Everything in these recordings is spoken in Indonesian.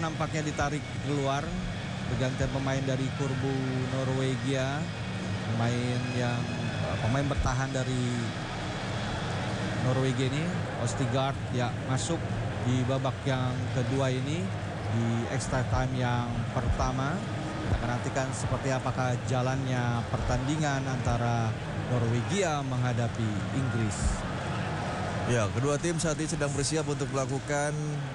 nampaknya ditarik keluar. Pergantian pemain dari Kurbu Norwegia, pemain bertahan dari Norwegia ini, Ostigard ya masuk di babak yang kedua ini di extra time yang pertama. Kita akan nantikan seperti apakah jalannya pertandingan antara Norwegia menghadapi Inggris. Ya, kedua tim saat ini sedang bersiap untuk melakukan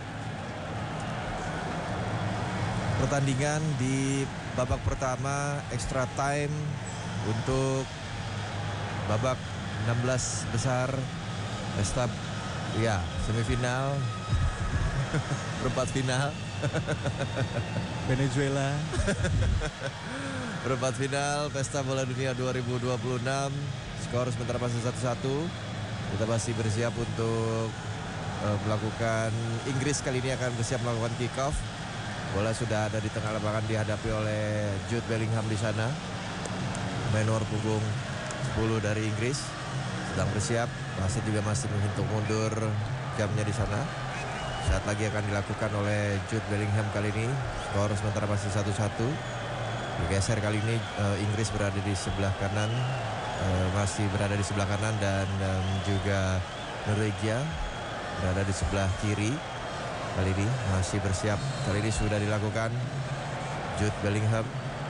pertandingan di babak pertama extra time untuk babak 16 besar pesta ya semifinal perempat final Venezuela perempat final Pesta Bola Dunia 2026. Skor sementara masih 1-1. Kita masih bersiap untuk melakukan, Inggris kali ini akan bersiap melakukan kick off. Bola sudah ada di tengah lapangan dihadapi oleh Jude Bellingham di sana. Menor punggung 10 dari Inggris sedang bersiap. Wasit juga masih menghitung mundur jamnya di sana. Saat lagi akan dilakukan oleh Jude Bellingham kali ini. Skor sementara masih 1-1. Digeser kali ini Inggris berada di sebelah kanan, masih berada di sebelah kanan, dan juga Norwegia berada di sebelah kiri. Kali ini masih bersiap. Kali ini sudah dilakukan Jude Bellingham.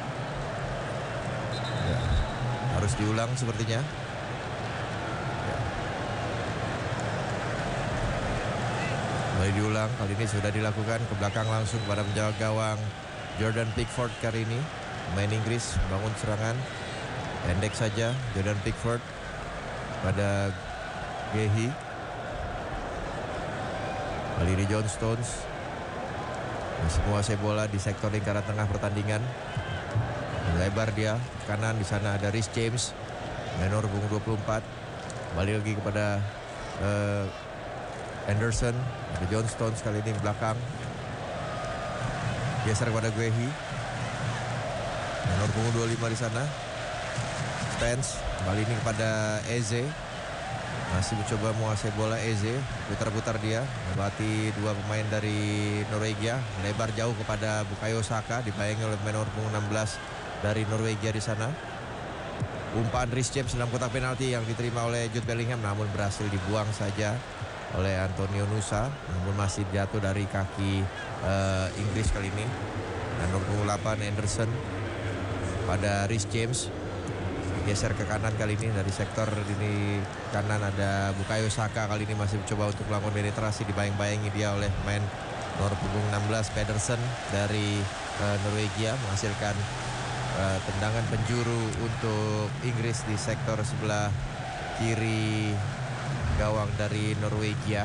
Ya, harus diulang sepertinya. Ya. Kembali diulang. Kali ini sudah dilakukan ke belakang langsung pada penjaga gawang Jordan Pickford kali ini. Pemain Inggris bangun serangan. Pendek saja Jordan Pickford pada Gehi. Kali ini John Stones masih menguasai bola di sektor lingkaran tengah pertandingan. Lebar dia kanan, di sana ada Reece James, menor punggung 24. Kembali lagi kepada Anderson, ada John Stones kali ini di belakang. Geser kepada Guehi, menor punggung 25 di sana. Spence kembali ini kepada Eze. Masih mencoba menguasai bola Eze, putar-putar dia, melewati dua pemain dari Norwegia, lebar jauh kepada Bukayo Saka, dibayangi oleh menor punggung 16 dari Norwegia di sana. Umpan Reece James dalam kotak penalti yang diterima oleh Jude Bellingham, namun berhasil dibuang saja oleh Antonio Nusa, namun masih jatuh dari kaki Inggris kali ini. Dan nomor punggung 8 Anderson pada Reece James. Geser ke kanan kali ini dari sektor ini kanan ada Bukayo Saka, kali ini masih mencoba untuk melakukan penetrasi, dibayang-bayangi dia oleh pemain nomor punggung 16 Pedersen dari Norwegia, menghasilkan tendangan penjuru untuk Inggris di sektor sebelah kiri gawang dari Norwegia.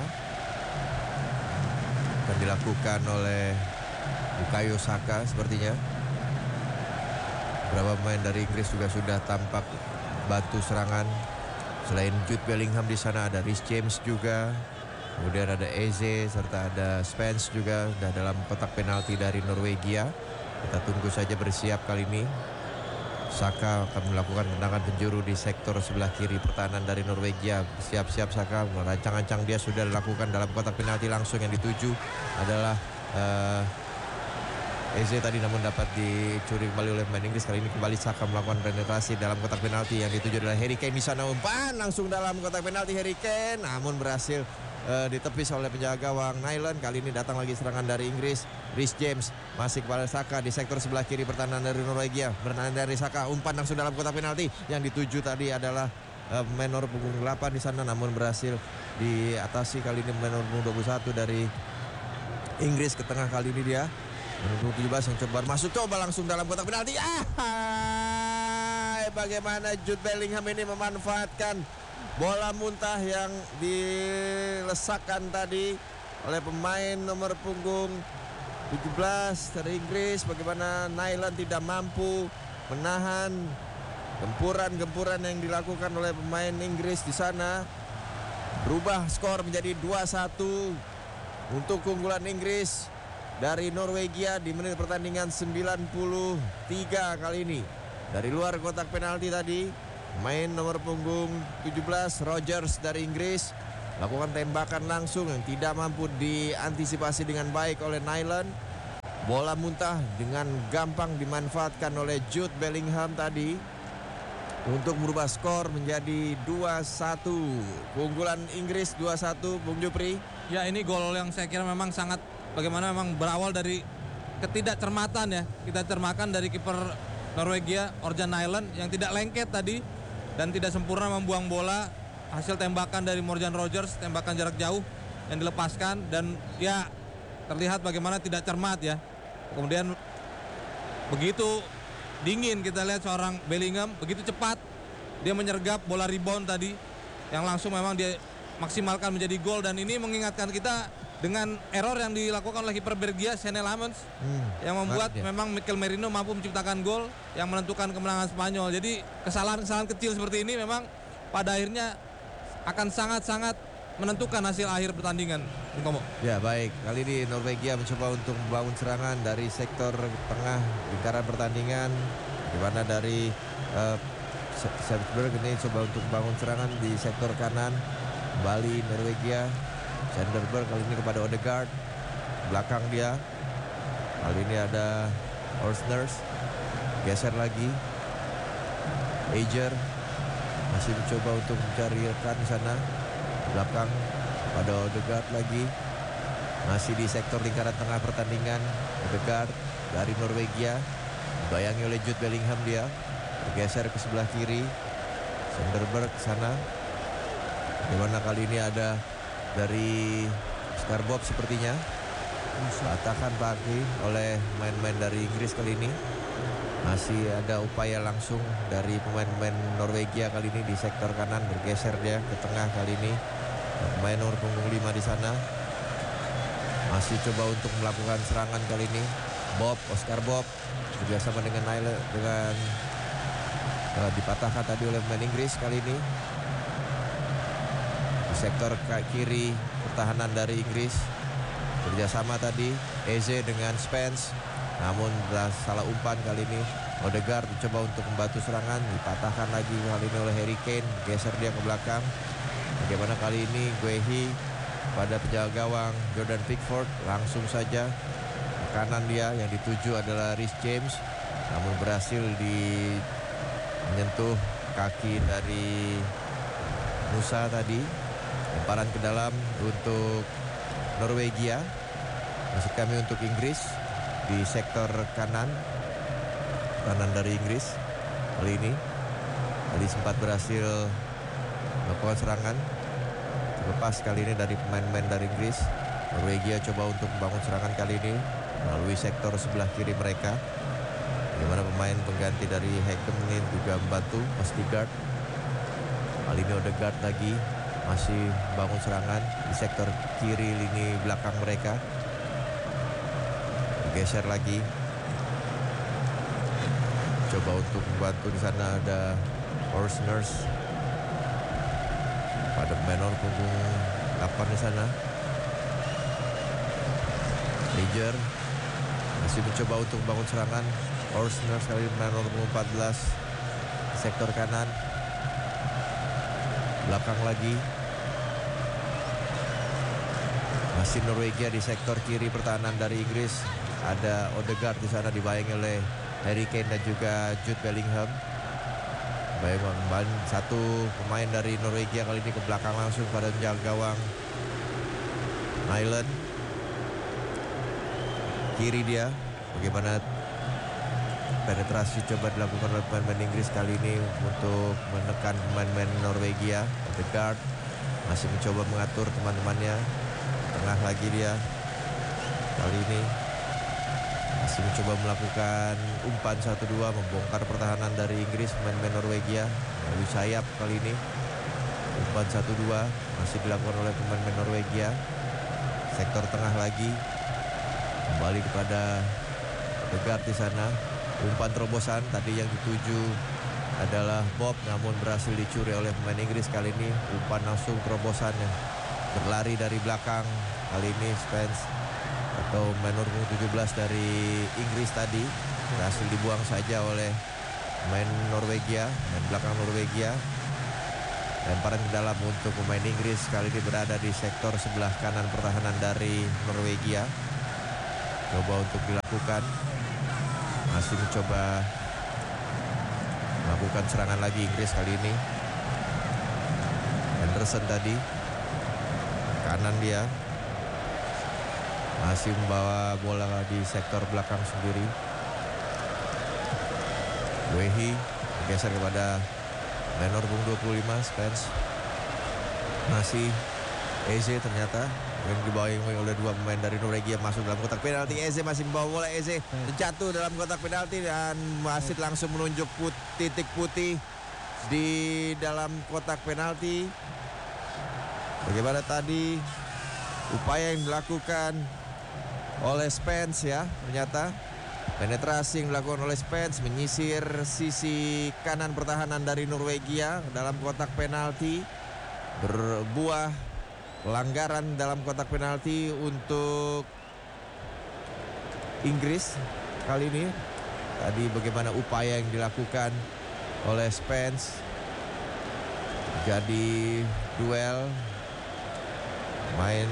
Akan dilakukan oleh Bukayo Saka sepertinya. Beberapa pemain dari Inggris juga sudah tampak bantu serangan. Selain Jude Bellingham di sana ada Reece James juga. Kemudian ada Eze serta ada Spence juga sudah dalam kotak penalti dari Norwegia. Kita tunggu saja bersiap kali ini. Saka akan melakukan tendangan penjuru di sektor sebelah kiri pertahanan dari Norwegia. Siap-siap Saka, merancang-ancang dia sudah dilakukan dalam kotak penalti langsung. Yang dituju adalah Eze tadi, namun dapat dicuri kembali oleh pemain Inggris. Kali ini kembali Saka melakukan penetrasi dalam kotak penalti. Yang dituju adalah Harry Kane di sana, umpan langsung dalam kotak penalti Harry Kane, namun berhasil ditepis oleh penjaga gawang Nyland. Kali ini datang lagi serangan dari Inggris. Reece James masih kepada Saka di sektor sebelah kiri pertahanan dari Norwegia. Bertahan dari Saka, umpan langsung dalam kotak penalti. Yang dituju tadi adalah menor punggung 8 di sana, namun berhasil diatasi kali ini menor punggung 21 dari Inggris ke tengah. Kali ini dia menunggu 17 yang coba masuk, coba langsung dalam kotak penalti. Bagaimana Jude Bellingham ini memanfaatkan bola muntah yang dilesakkan tadi oleh pemain nomor punggung 17 dari Inggris. Bagaimana Nyland tidak mampu menahan gempuran-gempuran yang dilakukan oleh pemain Inggris di sana. Berubah skor menjadi 2-1 untuk keunggulan Inggris dari Norwegia di menit pertandingan 93 kali ini. Dari luar kotak penalti tadi, main nomor punggung 17 Rogers dari Inggris lakukan tembakan langsung yang tidak mampu diantisipasi dengan baik oleh Nyland. Bola muntah dengan gampang dimanfaatkan oleh Jude Bellingham tadi untuk merubah skor menjadi 2-1. Keunggulan Inggris 2-1, Bung Jupri. Ya, ini gol yang saya kira memang sangat bagaimana memang berawal dari ketidakcermatan ya. Kita cermatan dari kiper Norwegia, Orjan Nyland yang tidak lengket tadi dan tidak sempurna membuang bola. Hasil tembakan dari Morgan Rogers, tembakan jarak jauh yang dilepaskan dan ya terlihat bagaimana tidak cermat ya. Kemudian begitu dingin kita lihat seorang Bellingham begitu cepat dia menyergap bola rebound tadi yang langsung memang dia maksimalkan menjadi gol dan ini mengingatkan kita dengan error yang dilakukan oleh kiper Belgia Senne Lammens yang membuat memang Mikel Merino mampu menciptakan gol yang menentukan kemenangan Spanyol. Jadi kesalahan-kesalahan kecil seperti ini memang pada akhirnya akan sangat-sangat menentukan hasil akhir pertandingan. Ya baik, kali ini Norwegia mencoba untuk membangun serangan dari sektor tengah lingkaran pertandingan, di mana dari Sandberg ini coba untuk membangun serangan di sektor kanan. Kembali Norwegia, Sandberg kali ini kepada Odegaard, belakang dia. Kali ini ada Orsners, geser lagi. Ager masih mencoba untuk mencari rekan di sana. Belakang pada Odegaard lagi. Masih di sektor lingkaran tengah pertandingan. Odegaard dari Norwegia dibayangi oleh Jude Bellingham, dia bergeser ke sebelah kiri. Sandberg ke sana. Dimana kali ini ada dari Skarbob sepertinya. Batakan pagi oleh main-main dari Inggris kali ini. Masih ada upaya langsung dari pemain-pemain Norwegia kali ini di sektor kanan, bergeser dia ke tengah kali ini. Pemain nomor punggung 5 di sana masih coba untuk melakukan serangan kali ini. Oscar Bob bekerjasama dengan Nyland dengan dipatahkan tadi oleh pemain Inggris kali ini. Di sektor kiri pertahanan dari Inggris kerjasama tadi Eze dengan Spence. Namun salah umpan kali ini. Odegaard mencoba untuk membantu serangan, dipatahkan lagi kali ini oleh Harry Kane, geser dia ke belakang. Bagaimana kali ini Guehi pada penjaga gawang Jordan Pickford langsung saja ke kanan dia, yang dituju adalah Reece James, namun berhasil menyentuh kaki dari Nusa tadi. Lemparan ke dalam untuk Norwegia, maksud kami untuk Inggris. Di sektor kanan dari Inggris kali ini tadi sempat berhasil melakukan serangan, terlepas kali ini dari pemain-pemain dari Inggris. Norwegia coba untuk membangun serangan kali ini melalui sektor sebelah kiri mereka, di mana pemain pengganti dari Hakem ini juga membantu Odegaard. Kali ini Odegaard lagi masih membangun serangan di sektor kiri lini belakang mereka. Geser lagi, coba untuk membantu di sana ada Orsners pada menor punggung 8 di sana. Ager masih mencoba untuk membangun serangan. Orsners kali ini menor punggung 14 sektor kanan. Belakang lagi masih Norwegia di sektor kiri pertahanan dari Inggris. Ada Odegaard di sana dibayangi oleh Harry Kane dan juga Jude Bellingham. Bayangkan satu pemain dari Norwegia kali ini ke belakang langsung pada penjaga gawang Nyland. Kiri dia, bagaimana penetrasi coba dilakukan oleh pemain Inggris kali ini untuk menekan pemain Norwegia. Odegaard masih mencoba mengatur teman-temannya. Tengah lagi dia kali ini masih mencoba melakukan umpan 1-2, membongkar pertahanan dari Inggris, pemain Norwegia melalui sayap kali ini. Umpan 1-2 masih dilakukan oleh pemain Norwegia. Sektor tengah lagi kembali kepada Odegaard di sana. Umpan terobosan tadi yang dituju adalah Bob, namun berhasil dicuri oleh pemain Inggris kali ini. Umpan langsung terobosannya berlari dari belakang kali ini Spence atau menor 17 dari Inggris tadi berhasil dibuang saja oleh pemain Norwegia, main belakang Norwegia. Lemparan ke dalam untuk pemain Inggris kali ini berada di sektor sebelah kanan pertahanan dari Norwegia. coba untuk dilakukan. Masih mencoba melakukan serangan lagi Inggris kali ini. Henderson tadi kanan dia masih membawa bola di sektor belakang sendiri. Wehi bergeser kepada menor punggung 25 Spence. Masih Eze ternyata yang dibawahi oleh dua pemain dari Norwegia masuk dalam kotak penalti. Eze masih membawa bola. Eze jatuh dalam kotak penalti dan wasit langsung menunjuk titik putih di dalam kotak penalti. Bagaimana tadi upaya yang dilakukan oleh Spence ya, ternyata penetrasi yang dilakukan oleh Spence menyisir sisi kanan pertahanan dari Norwegia dalam kotak penalti, berbuah pelanggaran dalam kotak penalti untuk Inggris kali ini. Tadi bagaimana upaya yang dilakukan oleh Spence, jadi duel main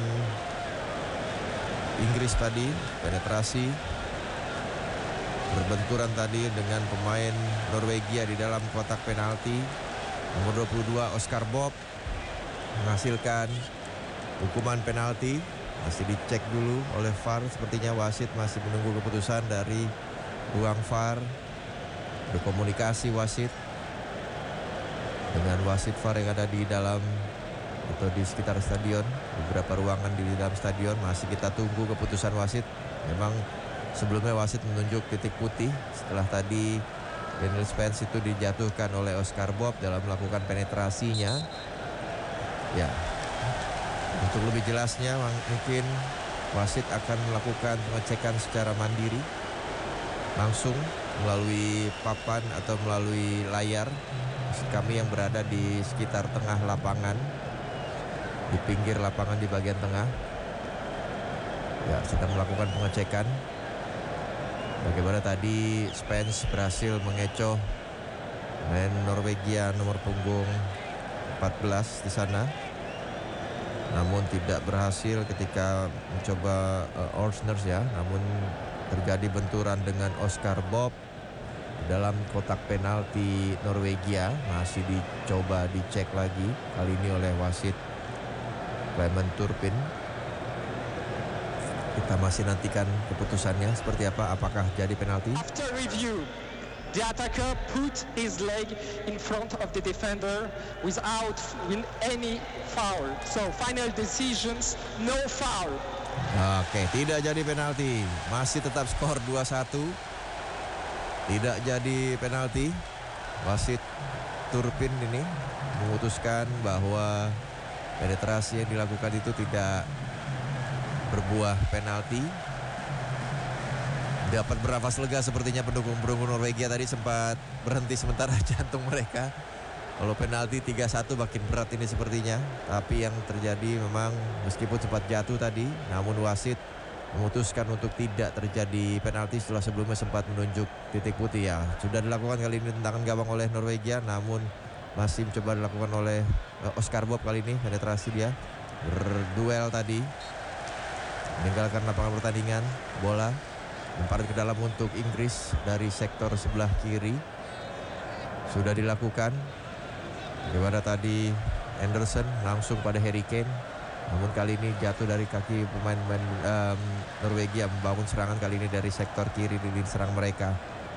Inggris tadi, penetrasi berbenturan tadi dengan pemain Norwegia di dalam kotak penalti. Nomor 22 Oscar Bob menghasilkan hukuman penalti. Masih dicek dulu oleh VAR, sepertinya wasit masih menunggu keputusan dari ruang VAR. Berkomunikasi wasit dengan wasit VAR yang ada di dalam atau di sekitar stadion, beberapa ruangan di dalam stadion. Masih kita tunggu keputusan wasit. Memang sebelumnya wasit menunjuk titik putih setelah tadi Daniel Spence itu dijatuhkan oleh Oscar Bob dalam melakukan penetrasinya. Ya, untuk lebih jelasnya mungkin wasit akan melakukan pengecekan secara mandiri langsung melalui papan atau melalui layar. Maksud kami yang berada di sekitar tengah lapangan, di pinggir lapangan di bagian tengah, ya, sedang melakukan pengecekan. Bagaimana tadi Spence berhasil mengecoh pemain Norwegia nomor punggung 14 di sana, namun tidak berhasil ketika mencoba Orsners ya. Namun terjadi benturan dengan Oscar Bob dalam kotak penalti Norwegia. Masih dicoba dicek lagi kali ini oleh wasit Clement Turpin. Kita masih nantikan keputusannya seperti apa, apakah jadi penalti. After review, the attacker put his leg in front of the defender without any foul. So final decisions, no foul. Oke, tidak jadi penalti. Masih tetap skor 2-1. Tidak jadi penalti. Wasit Turpin ini memutuskan bahwa penetrasi yang dilakukan itu tidak berbuah penalti. Dapat bernafas lega sepertinya pendukung-pendukung Norwegia tadi, sempat berhenti sementara jantung mereka. Kalau penalti 3-1 makin berat ini sepertinya. Tapi yang terjadi memang meskipun sempat jatuh tadi, namun wasit memutuskan untuk tidak terjadi penalti setelah sebelumnya sempat menunjuk titik putih ya. Sudah dilakukan kali ini tendangan gawang oleh Norwegia, namun masih mencoba dilakukan oleh Oscar Bob kali ini. Penetrasi dia, berduel tadi, meninggalkan lapangan pertandingan. Bola lempar ke dalam untuk Inggris dari sektor sebelah kiri. Sudah dilakukan. Bagaimana tadi Henderson langsung pada Harry Kane, namun kali ini jatuh dari kaki pemain-pemain Norwegia. Membangun serangan kali ini dari sektor kiri di lini serang mereka.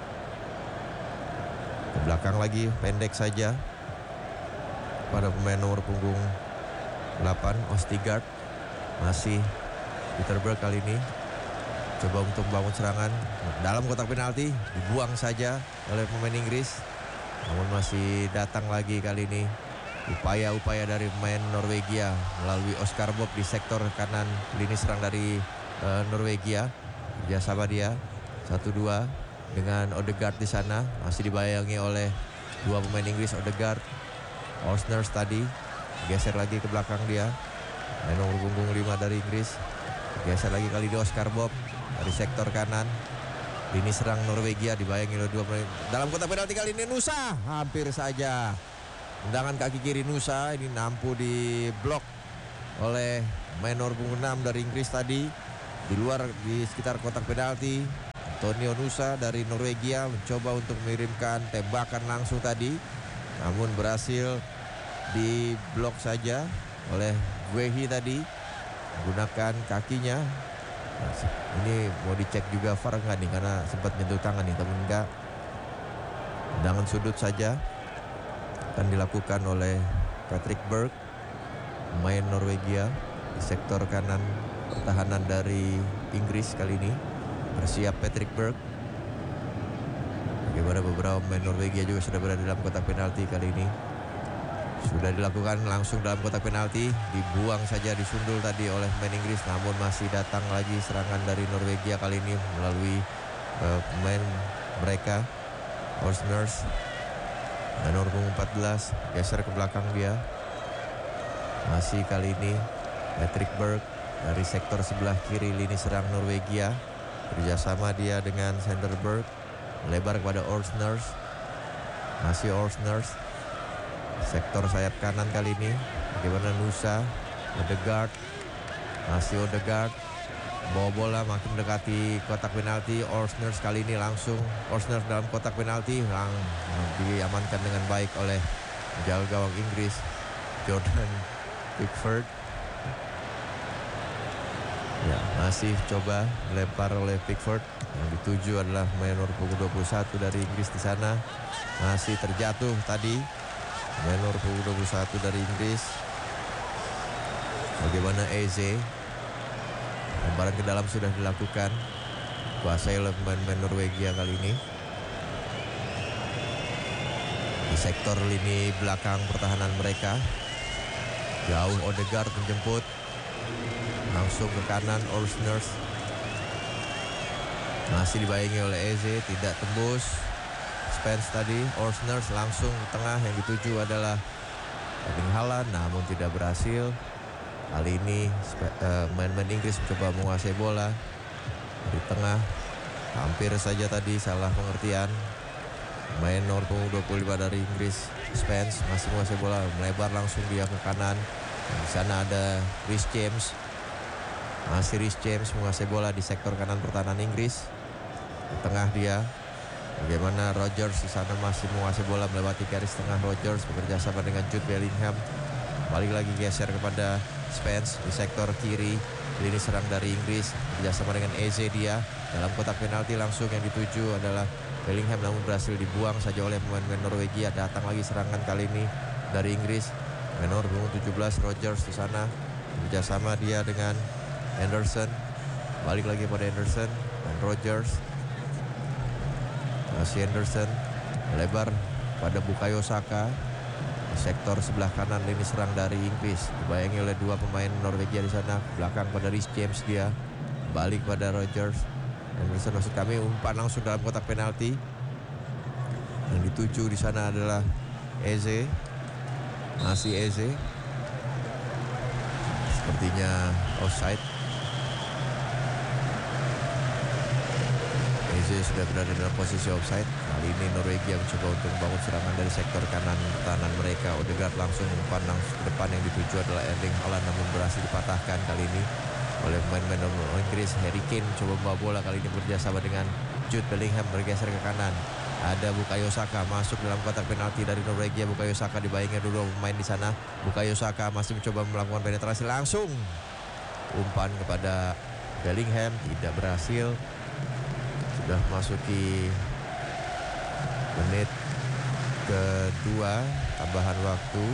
Ke belakang lagi, pendek saja pada pemain nomor punggung 8 Ostigard. Masih Peter Berg kali ini coba untuk membangun serangan dalam kotak penalti, dibuang saja oleh pemain Inggris. Namun masih datang lagi kali ini upaya-upaya dari pemain Norwegia melalui Oscar Bob di sektor kanan lini serang dari Norwegia. Kerjasama dia 1-2 dengan Odegaard di sana, masih dibayangi oleh dua pemain Inggris. Odegaard, Orsners tadi geser lagi ke belakang dia, main nomor punggung 5 dari Inggris. Geser lagi kali ini Oscar Bob dari sektor kanan. Lini serang Norwegia dibayangi oleh dua pemain. Dalam kotak penalti kali ini Nusa hampir saja. Tendangan kaki kiri Nusa ini nampu di blok oleh main nomor punggung 6 dari Inggris tadi. di luar di sekitar kotak penalti. Antonio Nusa dari Norwegia mencoba untuk mengirimkan tembakan langsung tadi, namun berhasil diblok saja oleh Guehi tadi menggunakan kakinya. Nah, ini mau dicek juga VAR nggak nih, karena sempat nyentuh tangan nih, tapi enggak. Tendangan sudut saja akan dilakukan oleh Patrick Berg, pemain Norwegia di sektor kanan pertahanan dari Inggris kali ini. Bersiap Patrick Berg. Bagaimana beberapa pemain Norwegia juga sudah berada dalam kotak penalti kali ini. Sudah dilakukan langsung dalam kotak penalti, dibuang saja, disundul tadi oleh pemain Inggris, namun masih datang lagi serangan dari Norwegia kali ini melalui pemain mereka, Orsners. Nomor 14 geser ke belakang dia. Masih kali ini Patrick Berg dari sektor sebelah kiri lini serang Norwegia. Kerjasama dia dengan Sanderberg, lebar kepada Orsners. Masih Orsners. Sektor sayap kanan kali ini. Bagaimana Nusa, Odegaard. Masih Odegaard. Bawa bola makin mendekati kotak penalti. Orsners kali ini langsung. Orsners dalam kotak penalti. Diamankan dengan baik oleh penjaga gawang Inggris, Jordan Pickford. Ya, masih coba dilempar oleh Pickford. Yang dituju adalah pemain nomor 21 dari Inggris di sana. Masih terjatuh tadi pemain nomor 21 dari Inggris. Bagaimana Eze? Lemparan ke dalam sudah dilakukan. Kuasai oleh pemain Norwegia kali ini. Di sektor lini belakang pertahanan mereka. Jauh Odegaard menjemput. Langsung ke kanan Orsners. Masih dibayangi oleh Eze, tidak tembus. Spence tadi, Orsners langsung ke tengah, yang dituju adalah Erling Haaland, namun tidak berhasil. Kali ini pemain Inggris mencoba menguasai bola dari tengah. Hampir saja tadi salah pengertian. Pemain nomor 25 dari Inggris, Spence, masih menguasai bola, melebar langsung dia ke kanan. Di sana ada Reece James. Masih Reece James menguasai bola di sektor kanan pertahanan Inggris. Di tengah dia. Bagaimana Rodgers di sana masih menguasai bola, melewati garis tengah. Rodgers bekerja sama dengan Jude Bellingham. Balik lagi geser kepada Spence di sektor kiri. Lini serang dari Inggris bekerja sama dengan Eze dia. Dalam kotak penalti langsung yang dituju adalah Bellingham, namun berhasil dibuang saja oleh pemain Norwegia. Datang lagi serangan kali ini dari Inggris. Nomor 17 Rodgers di sana. Bekerja sama dia dengan Henderson, balik lagi pada Henderson dan Rodgers. Masih Henderson, lebar pada Bukayo Saka di sektor sebelah kanan lini serang dari Inggris. Dibayangi oleh dua pemain Norwegia di sana. Belakang pada Reece James dia, balik pada Rodgers. Henderson maksud kami, umpan langsung dalam kotak penalti. Yang dituju di sana adalah Eze. Masih Eze. Sepertinya offside. Eze sudah berada dalam posisi offside. Kali ini Norwegia mencoba untuk membangun serangan dari sektor kanan pertahanan mereka. Odegaard langsung umpan langsung ke depan, yang dituju adalah Erling Haaland, namun berhasil dipatahkan kali ini oleh pemain Inggris. Harry Kane coba membawa bola, kali ini bekerjasama dengan Jude Bellingham, bergeser ke kanan. Ada Bukayo Saka masuk dalam kotak penalti dari Norwegia. Bukayo Saka dibayangi dua pemain di sana. Bukayo Saka masih mencoba melakukan penetrasi langsung. Umpan kepada Bellingham tidak berhasil. Sudah masuki menit kedua tambahan waktu.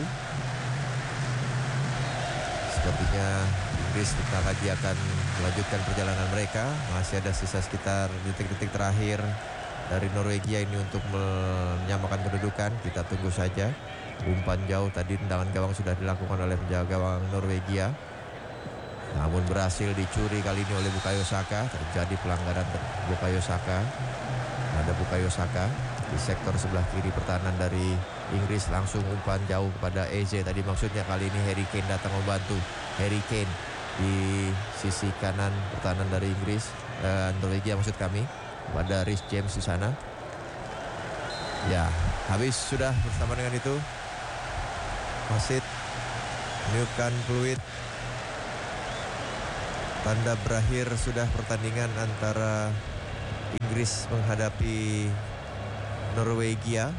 Sepertinya Inggris bentar lagi akan melanjutkan perjalanan mereka. Masih ada sisa sekitar detik-detik terakhir dari Norwegia ini untuk menyamakan kedudukan. Kita tunggu saja. Umpan jauh tadi, tendangan gawang sudah dilakukan oleh penjaga gawang Norwegia, namun berhasil dicuri kali ini oleh Bukayo Saka. Terjadi pelanggaran Bukayo Saka. Ada Bukayo Saka di sektor sebelah kiri pertahanan dari Inggris. Langsung umpan jauh kepada Eze. Tadi maksudnya kali ini Harry Kane datang membantu. Harry Kane di sisi kanan pertahanan dari Inggris, Norwegia maksud kami, pada Reece James di sana. Ya, habis sudah bersama dengan itu. Wasit meniupkan peluit Tanda berakhir sudah pertandingan antara Inggris menghadapi Norwegia.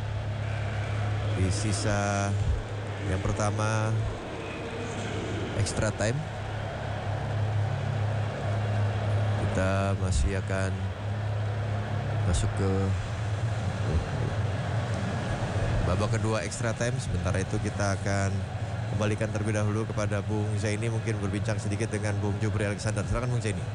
Di sisa yang pertama extra time. Kita masih akan masuk ke babak kedua extra time. Sementara itu kita akan kembalikan terlebih dahulu kepada Bung Zaini, mungkin berbincang sedikit dengan Bung Jupri Alexander. Silakan Bung Zaini.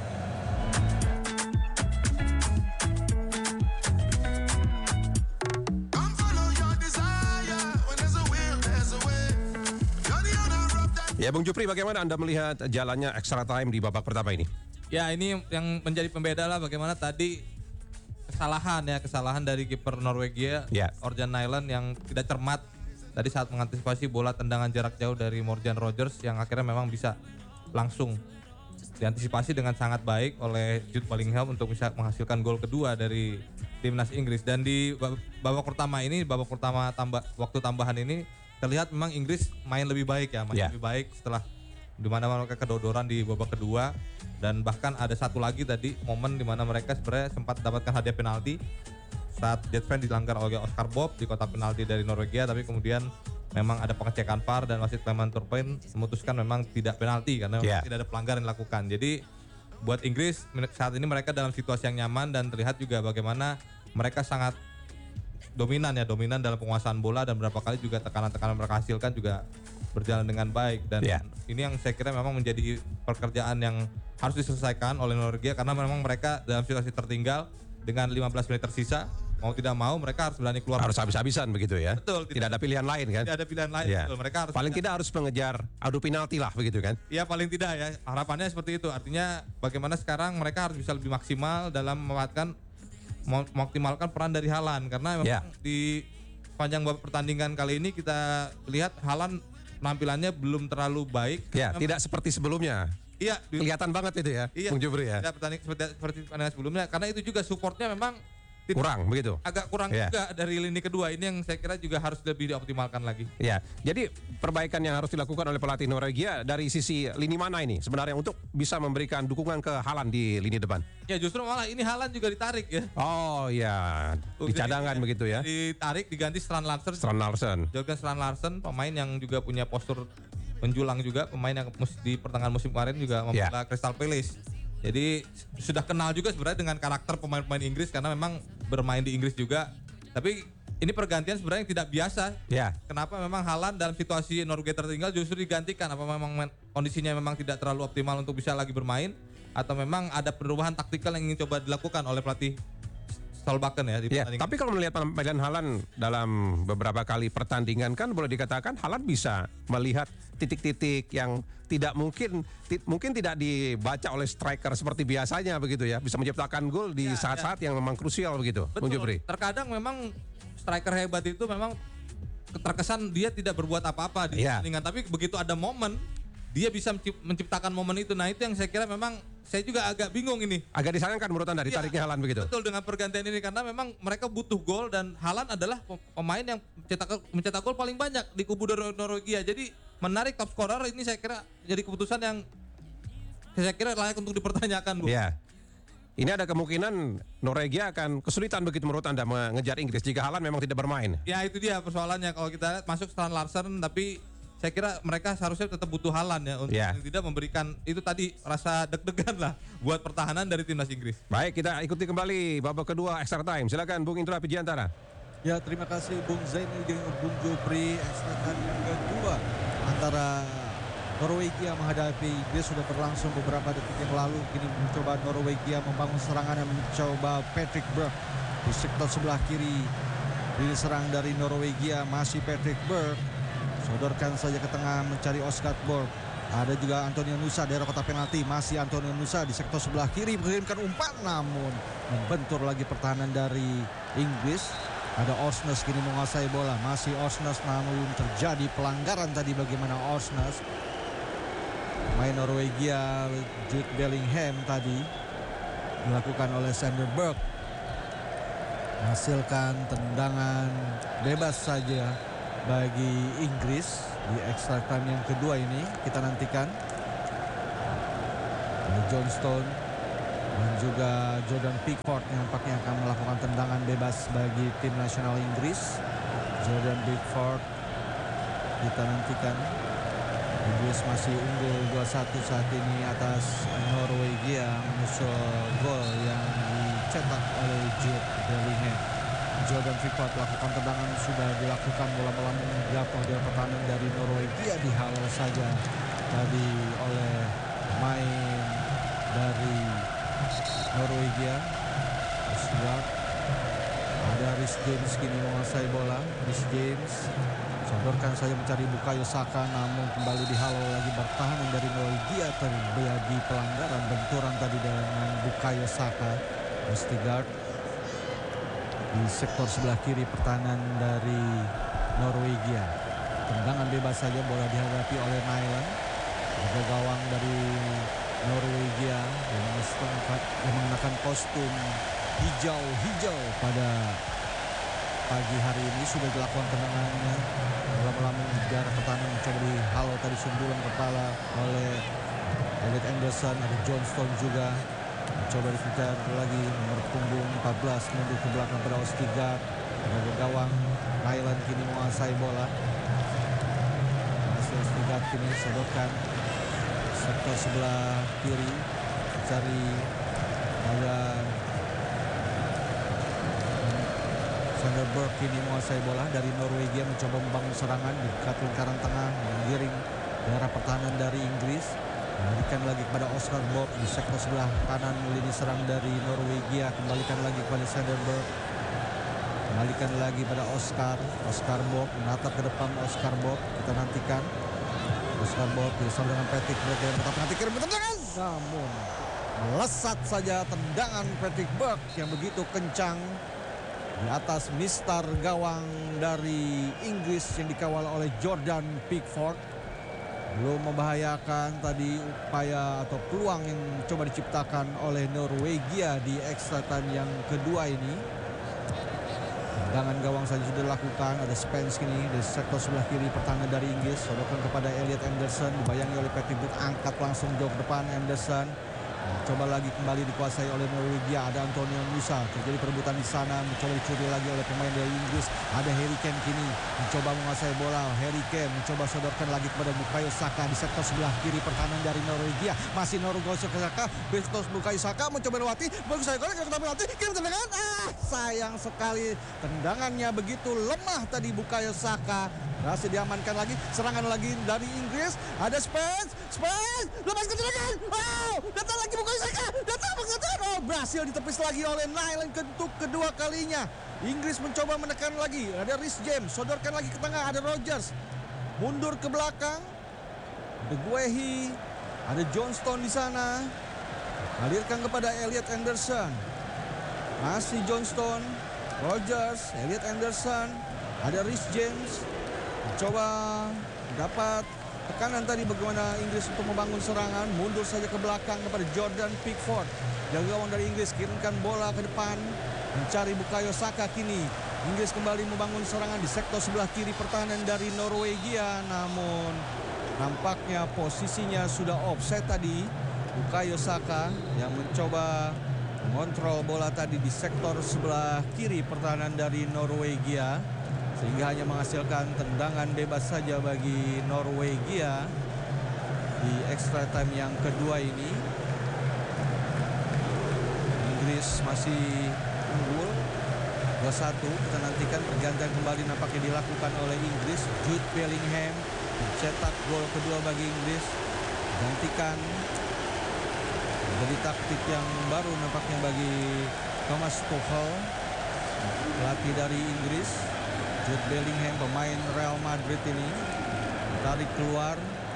Ya Bung Jupri, bagaimana Anda melihat jalannya extra time di babak pertama ini? Ya ini yang menjadi pembeda lah bagaimana tadi kesalahan dari kiper Norwegia, Ya. Orjan Nyland yang tidak cermat tadi saat mengantisipasi bola tendangan jarak jauh dari Morgan Rogers yang akhirnya memang bisa langsung diantisipasi dengan sangat baik oleh Jude Bellingham untuk bisa menghasilkan gol kedua dari timnas Inggris. Dan di babak pertama waktu tambahan ini terlihat memang Inggris main lebih baik ya, lebih baik setelah di mana mereka kedodoran di babak kedua. Dan bahkan ada satu lagi tadi momen di mana mereka sebenarnya sempat mendapatkan hadiah penalti saat Deadpan dilanggar oleh Oscar Bob di kotak penalti dari Norwegia, tapi kemudian memang ada pengecekan VAR dan wasit Clement Turpin memutuskan memang tidak penalti karena tidak ada pelanggaran yang dilakukan. Jadi buat Inggris saat ini mereka dalam situasi yang nyaman dan terlihat juga bagaimana mereka sangat dominan dalam penguasaan bola dan beberapa kali juga tekanan-tekanan mereka hasilkan juga berjalan dengan baik. Dan ini yang saya kira memang menjadi pekerjaan yang harus diselesaikan oleh Norwegia karena memang mereka dalam situasi tertinggal dengan 15 menit tersisa, mau tidak mau mereka harus berani keluar. Harus habis-habisan begitu ya? Betul. Tidak ada pilihan lain kan? Tidak ada pilihan lain. Ya. Betul. Mereka harus paling tidak harus mengejar adu penalti lah begitu kan? Ya paling tidak ya, harapannya seperti itu. Artinya bagaimana sekarang mereka harus bisa lebih maksimal dalam mengoptimalkan peran dari Haaland. Karena memang di panjang babak pertandingan kali ini kita lihat Haaland penampilannya belum terlalu baik. Ya, tidak seperti sebelumnya. Iya, kelihatan banget itu ya, Bung Jupri ya. Tidak seperti pertandingan sebelumnya karena itu juga supportnya memang kurang begitu. Agak kurang juga dari lini kedua. Ini yang saya kira juga harus lebih dioptimalkan lagi. Ya, jadi perbaikan yang harus dilakukan oleh pelatih Norwegia dari sisi lini mana ini sebenarnya untuk bisa memberikan dukungan ke Haaland di lini depan? Ya justru malah ini Haaland juga ditarik ya. Oh ya, dicadangkan begitu ya. Ditarik diganti Strand Larsen. Jørgen Strand Larsen, pemain yang juga punya postur menjulang juga, pemain yang di pertengahan musim kemarin juga membela Crystal Palace. Jadi sudah kenal juga sebenarnya dengan karakter pemain-pemain Inggris karena memang bermain di Inggris juga. Tapi ini pergantian sebenarnya yang tidak biasa. Kenapa memang Haaland dalam situasi Norwegia tertinggal justru digantikan? Apa memang kondisinya memang tidak terlalu optimal untuk bisa lagi bermain? Atau memang ada perubahan taktikal yang ingin coba dilakukan oleh pelatih Solbakken ya di pertandingan? Tapi kalau melihat penampilan Haaland dalam beberapa kali pertandingan kan boleh dikatakan Haaland bisa melihat titik-titik yang tidak mungkin tidak dibaca oleh striker seperti biasanya begitu ya, bisa menciptakan gol di saat-saat yang memang krusial begitu. Betul. Terkadang memang striker hebat itu memang terkesan dia tidak berbuat apa-apa di pertandingan, tapi begitu ada momen dia bisa menciptakan momen itu. Nah itu yang saya kira memang saya juga agak bingung ini. Agak disayangkan menurut Anda ditariknya Haaland begitu? Betul, dengan pergantian ini karena memang mereka butuh gol dan Haaland adalah pemain yang mencetak gol paling banyak di kubu Norwegia. Jadi menarik top scorer ini saya kira jadi keputusan yang saya kira layak untuk dipertanyakan, Bu. Iya. Ini ada kemungkinan Norwegia akan kesulitan begitu menurut Anda mengejar Inggris jika Haaland memang tidak bermain. Ya itu dia persoalannya, kalau kita lihat masuk Strand Larsen tapi saya kira mereka seharusnya tetap butuh Haaland ya untuk tidak memberikan itu tadi rasa deg-degan lah buat pertahanan dari timnas Inggris. Baik, kita ikuti kembali babak kedua extra time. Silakan Bung Indra Pijiantara. Ya, terima kasih Bung Zaini dengan Bung Jupri. Extra time yang kedua antara Norwegia menghadapi Inggris sudah berlangsung beberapa detik yang lalu. Kini mencoba Norwegia membangun serangan dan mencoba Patrick Berg di sektor sebelah kiri. Ini serang dari Norwegia masih Patrick Berg. Sodorkan saja ke tengah mencari Oscar Bob. Ada juga Antonio Nusa daerah kotak penalti. Masih Antonio Nusa di sektor sebelah kiri mengirimkan umpan namun membentur lagi pertahanan dari Inggris. Ada Orsnes kini menguasai bola. Masih Orsnes namun terjadi pelanggaran tadi bagaimana Orsnes. Main Norwegia Jude Bellingham tadi dilakukan oleh Sander Berg. Menghasilkan tendangan bebas saja bagi Inggris di extra time yang kedua ini. Kita nantikan. Ada Johnston dan juga Jordan Pickford yang nampaknya akan melakukan tendangan bebas bagi tim nasional Inggris. Jordan Pickford, kita nantikan. Inggris masih unggul 2-1 saat ini atas Norwegia menyusul gol yang dicetak oleh Jude Bellingham. Jordan Pickford melakukan tendangan, sudah dilakukan, bola melambung jatuh di pertahanan dari Norwegia, dihalau saja tadi oleh pemain dari Norwegia. Odegaard, ada Reece James kini menguasai bola. Reece James sodorkan saja mencari Bukayo Saka, namun kembali dihalau lagi bertahanan dari Norwegia. Terjadi pelanggaran benturan tadi dengan Bukayo Saka. Odegaard di sektor sebelah kiri pertahanan dari Norwegia. Tendangan bebas saja, bola dihadapi oleh Nyland. Ada gawang dari Norwegia yang mengenakan kostum hijau-hijau pada pagi hari ini. Sudah dilakukan tendangannya, bola melambung di arah pertahanan, mencoba dihalau tadi sundulan kepala oleh Elliot Anderson. Ada Johnston juga mencoba dikejar lagi, nomor punggung 14 mundur ke belakang pada Odegaard. Ada gawang Nyland kini menguasai bola. Masih Odegaard kini sodorkan sektor sebelah kiri, cari ada Sanderberg kini menguasai bola dari Norwegia, mencoba membangun serangan di dekat lingkaran tengah, menggiring di arah pertahanan dari Inggris. Kembalikan lagi kepada Oscar Bob di sektor sebelah kanan lini serang dari Norwegia. Kembalikan lagi kepada Sanderberg. Kembalikan lagi pada Oscar Bob, menatap ke depan Oscar Bob. Kita nantikan Oscar Bob bersama dengan Patrick Berg yang tetap nanti kirim tendangan, namun melesat saja tendangan Patrick Berg yang begitu kencang di atas mister gawang dari Inggris yang dikawal oleh Jordan Pickford. Belum membahayakan tadi upaya atau peluang yang coba diciptakan oleh Norwegia di extra time yang kedua ini. Tendangan gawang saja sudah dilakukan. Ada Spence kini di sektor sebelah kiri pertahanan dari Inggris. Sodorkan kepada Elliot Anderson, dibayangi oleh Patrick Berg, angkat langsung jauh ke depan Anderson. Coba lagi kembali dikuasai oleh Norwegia. Ada Antonio Musa, terjadi perebutan di sana, mencoba dicuri lagi oleh pemain dari Inggris. Ada Harry Kane kini mencoba menguasai bola. Harry Kane mencoba sodorkan lagi kepada Bukayo Saka di sektor sebelah kiri pertahanan dari Norwegia. Masih Bukayo Saka, Bertos Bukayo Saka mencoba lewati, bagus saya golek kita penalti, kirim tendangan. Sayang sekali tendangannya begitu lemah tadi Bukayo Saka. Berhasil diamankan lagi, serangan lagi dari Inggris. Ada Spence, lepaskan tendangan. Datang lagi Bukayo Saka, berhasil ditepis lagi oleh Nyland untuk kedua kalinya. Inggris mencoba menekan lagi. Ada Reece James, sodorkan lagi ke tengah. Ada Rodgers, mundur ke belakang. Ada Guehi, ada Johnston di sana. Alirkan kepada Elliot Anderson. Masih Johnston, Rodgers, Elliot Anderson. Ada Reece James. Coba dapat tekanan tadi bagaimana Inggris untuk membangun serangan. Mundur saja ke belakang kepada Jordan Pickford. Jaga gawang dari Inggris kirimkan bola ke depan, mencari Bukayo Saka kini. Inggris kembali membangun serangan di sektor sebelah kiri pertahanan dari Norwegia. Namun nampaknya posisinya sudah offside tadi. Bukayo Saka yang mencoba mengontrol bola tadi di sektor sebelah kiri pertahanan dari Norwegia, sehingga hanya menghasilkan tendangan bebas saja bagi Norwegia di extra time yang kedua ini. Inggris masih unggul 2-1. Kita nantikan pergantian kembali nampaknya dilakukan oleh Inggris. Jude Bellingham mencetak gol kedua bagi Inggris. Gantikan menjadi taktik yang baru nampaknya bagi Thomas Tuchel, pelatih dari Inggris. Jude Bellingham, pemain Real Madrid ini, tarik keluar.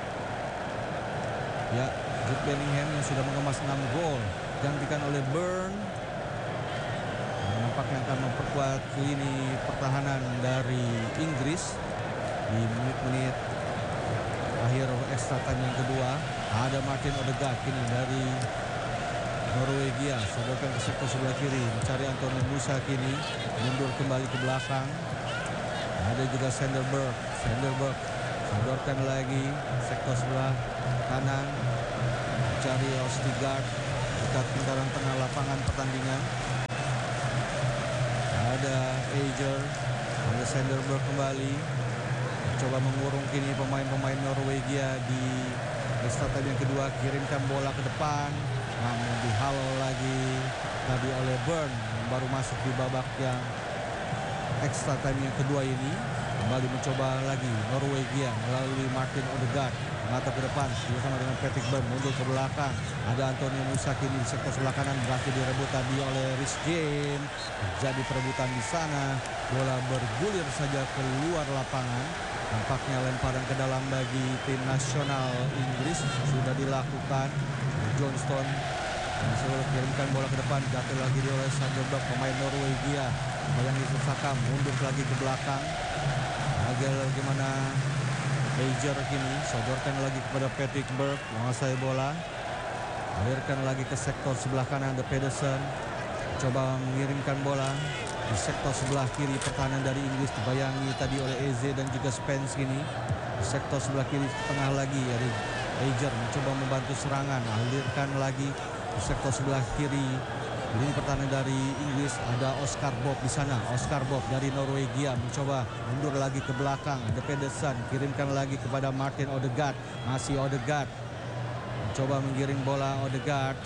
Ya, Jude Bellingham yang sudah mengemas 6 gol, gantikan oleh Burn. Nampaknya akan memperkuat lini pertahanan dari Inggris di menit-menit akhir extra time yang kedua. Ada Martin Odegaard kini dari Norwegia, sodorkan ke sektor sebelah kiri, mencari Antonio Musa kini, mundur kembali ke belakang. Ada juga Sanderberg, sodorkan lagi sektor sebelah kanan, mencari Ostigard dekat lingkaran tengah lapangan pertandingan. Ada Eiger, ada Sanderberg kembali. Coba mengurung kini pemain-pemain Norwegia di extra time yang kedua. Kirimkan bola ke depan, namun dihalau lagi tadi oleh Burn yang baru masuk di babak yang extra time yang kedua ini. Kembali mencoba lagi Norwegia melalui Martin Odegaard, mata ke depan bersama dengan Patrick Burn, mundur ke belakang. Ada Antonio Nusa kini di sektor sebelah kanan, berhasil direbut tadi oleh Rhys James. Terjadi perebutan di sana, bola bergulir saja keluar lapangan. Nampaknya lemparan ke dalam bagi tim nasional Inggris sudah dilakukan. Johnston Solo kirimkan bola ke depan, jatuh lagi oleh Sanderberg, pemain Norwegia. Bayangi Saka mundur lagi ke belakang. Bagaimana Eiger kini sodorkan lagi kepada Patrick Berg, menguasai bola. Alirkan lagi ke sektor sebelah kanan, The Pedersen coba mengirimkan bola di sektor sebelah kiri pertahanan dari Inggris, dibayangi tadi oleh Eze dan juga Spence kini. Di sektor sebelah kiri tengah lagi ada Eiger mencoba membantu serangan, alirkan lagi di sektor sebelah kiri. Ini pertahanan dari Inggris, ada Oscar Bob di sana. Oscar Bob dari Norwegia mencoba mundur lagi ke belakang. Ada Pedersen, kirimkan lagi kepada Martin Odegaard. Masih Odegaard mencoba mengiring bola. Odegaard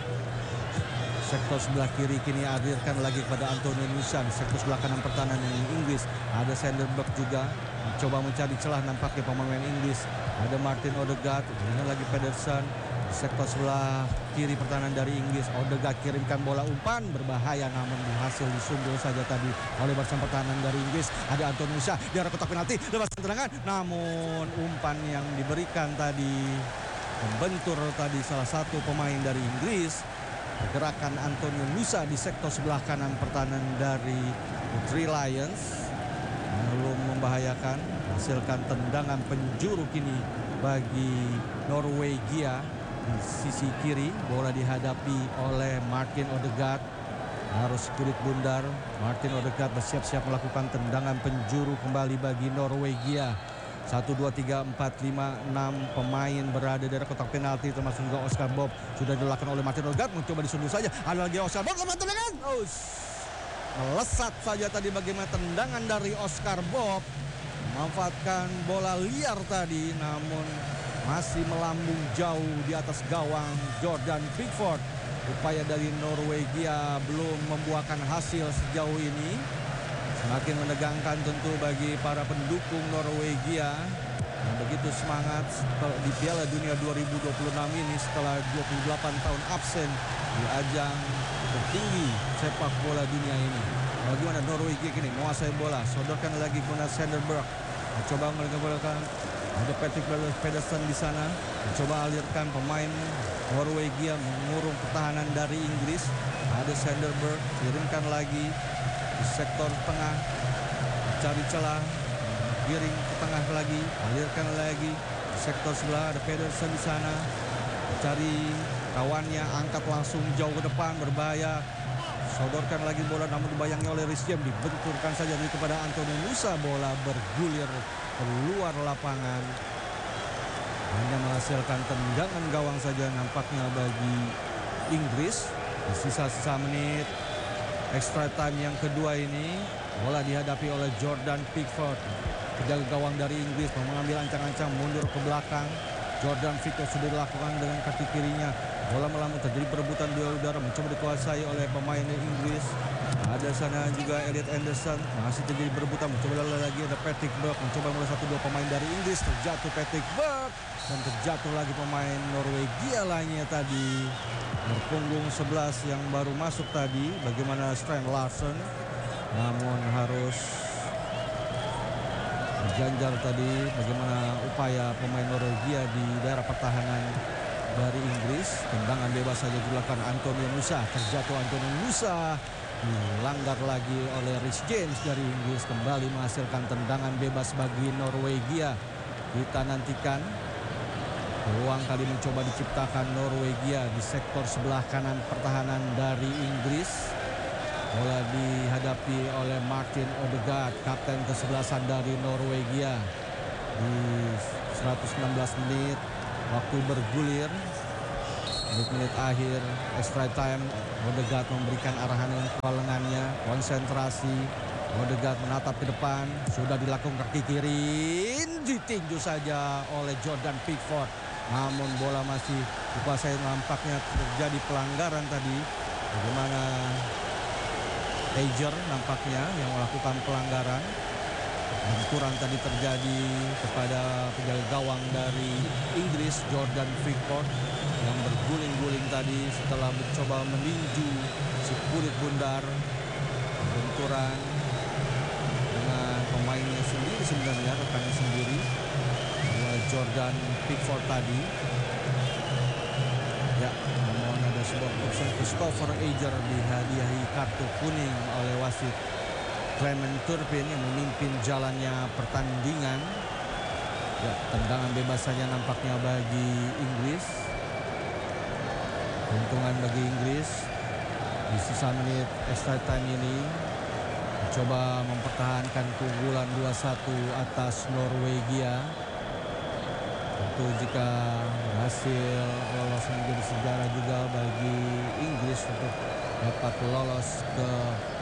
sektor sebelah kiri kini alirkan lagi kepada Antonio Nusa. Sektor sebelah kanan pertahanan Inggris ada Sanderberg juga mencoba mencari celah, nampaknya pemain Inggris. Ada Martin Odegaard, ini lagi Pedersen. Sektor sebelah kiri pertahanan dari Inggris, Odegaard kirimkan bola, umpan berbahaya namun berhasil disundul saja tadi oleh barisan pertahanan dari Inggris. Ada Antonio Nusa di arah kotak penalti, lepas tendangan, namun umpan yang diberikan tadi membentur tadi salah satu pemain dari Inggris. Pergerakan Antonio Nusa di sektor sebelah kanan pertahanan dari Three Lions belum membahayakan, hasilkan tendangan penjuru kini bagi Norwegia. Di sisi kiri bola dihadapi oleh Martin Odegaard, harus kulit bundar. Martin Odegaard bersiap-siap melakukan tendangan penjuru kembali bagi Norwegia. 1, 2, 3, 4, 5, 6 pemain berada di kotak penalti, termasuk juga Oscar Bob. Sudah dilakukan oleh Martin Odegaard, mencoba disundul saja. Ada lagi Oscar Bob, tendangan. Melesat saja tadi bagaimana tendangan dari Oscar Bob. Memanfaatkan bola liar tadi, namun masih melambung jauh di atas gawang Jordan Pickford. Upaya dari Norwegia belum membuahkan hasil sejauh ini. Semakin menegangkan tentu bagi para pendukung Norwegia yang begitu semangat di Piala Dunia 2026 ini setelah 28 tahun absen di ajang tertinggi sepak bola dunia ini. Bagaimana Norwegia kini menguasai bola, sodorkan lagi kepada Sanderberg. Coba melakukan, ada Patrick Pedersen di sana, mencoba alirkan pemain Norwegia mengurung pertahanan dari Inggris. Ada Sanderberg, kirimkan lagi di sektor tengah, cari celah, giring ke tengah lagi, alirkan lagi di sektor sebelah. Ada Pedersen di sana, cari kawannya, angkat langsung jauh ke depan, berbahaya. Sodorkan lagi bola namun dibayangi oleh Rhys James, dibenturkan saja kepada Antonio Nusa. Bola bergulir keluar lapangan, hanya menghasilkan tendangan gawang saja nampaknya bagi Inggris. Di sisa-sisa menit extra time yang kedua ini, bola dihadapi oleh Jordan Pickford. Penjaga gawang dari Inggris mengambil ancang-ancang mundur ke belakang. Jordan Pickford sudah dilakukan dengan kaki kirinya. Bola melambung, terjadi perebutan duel udara, mencoba dikuasai oleh pemain Inggris. Ada sana juga Elliot Anderson, masih terjadi perebutan, mencoba lagi ada Patrick Berg, mencoba mulai 1-2 pemain dari Inggris. Terjatuh Patrick Berg dan terjatuh lagi pemain Norwegia lainnya tadi. Berpunggung 11 yang baru masuk tadi, bagaimana Strand Larsen, namun harus berjanjar tadi bagaimana upaya pemain Norwegia di daerah pertahanan dari Inggris. Tendangan bebas saja dilakukan Antonio Nusa, terjatuh Antonio Nusa, dilanggar lagi oleh Rhys James dari Inggris. Kembali menghasilkan tendangan bebas bagi Norwegia. Kita nantikan peluang kali mencoba diciptakan Norwegia di sektor sebelah kanan pertahanan dari Inggris. Bola dihadapi oleh Martin Odegaard, kapten kesebelasan dari Norwegia. Di 116 menit waktu bergulir, menit akhir extra time. Odegaard memberikan arahan dengan kepala lengannya, konsentrasi. Odegaard menatap ke depan, sudah dilakukan kaki kiri, ditinju saja oleh Jordan Pickford. Namun bola masih dikuasai, nampaknya terjadi pelanggaran tadi. Bagaimana Ager nampaknya yang melakukan pelanggaran. Benturan tadi terjadi kepada penjaga gawang dari Inggris, Jordan Pickford, yang berguling-guling tadi setelah mencoba meninju si kulit bundar. Benturan dengan pemainnya sendiri sebenarnya, rekannya sendiri, Jordan Pickford tadi. Ya, namun ada sebuah keputusan Christopher Ager dihadiahi kartu kuning oleh wasit Clement Turpin yang memimpin jalannya pertandingan. Ya, tendangan bebas saja nampaknya bagi Inggris. Keuntungan bagi Inggris di sisa menit extra time ini, mencoba mempertahankan keunggulan 2-1 atas Norwegia. Tentu jika berhasil lolos menjadi sejarah juga bagi Inggris untuk dapat lolos ke